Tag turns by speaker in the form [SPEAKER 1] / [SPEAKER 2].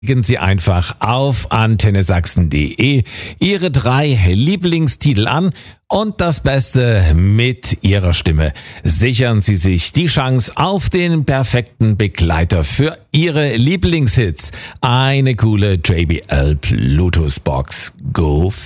[SPEAKER 1] Legen Sie einfach auf antennesachsen.de Ihre 3 Lieblingstitel an und das Beste mit Ihrer Stimme. Sichern Sie sich die Chance auf den perfekten Begleiter für Ihre Lieblingshits. Eine coole JBL Bluetooth Box. Go